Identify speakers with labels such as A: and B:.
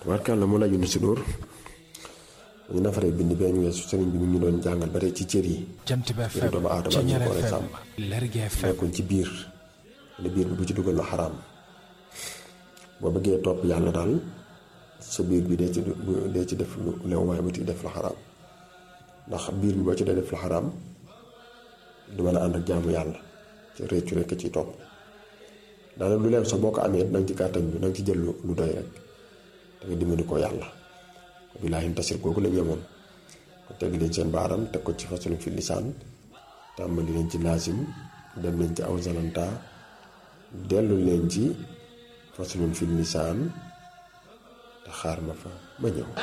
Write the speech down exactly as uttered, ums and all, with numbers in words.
A: tabarkàlla mu laju na si dóor ñu nafaree bind bee ñu weesu sëriñ bi mu ñu doon jàngal ba tey ci cër yi
B: Jant Ba F M
A: doomu aadama ñu ko war a sàmm
B: Lergui F M
A: nekkoon ci biir ne biir bi bu ci dugal lu xaraam boo bëggee topp yàlla daal sa biir bi dee ci dee ci def lu leew waaye bu ci def lu xaraam ndax biir bi boo ci dee def lu xaraam du mën a ànd ak jaamu yàlla ci réccu rekk ci topp daanaka lu leew sax boo ko amee danga ci kàttan bi danga ci jël lu doy rek da nga dimbali ko yàlla billaahi tasir googu la ñemoon ko tegg leen seen baaram teg ko ci façon fi lisaan tàmbali leen ci laasim dem leen ci aw zalanta dellu leen ci façon fi lisaan te xaar ma fa ma ñëw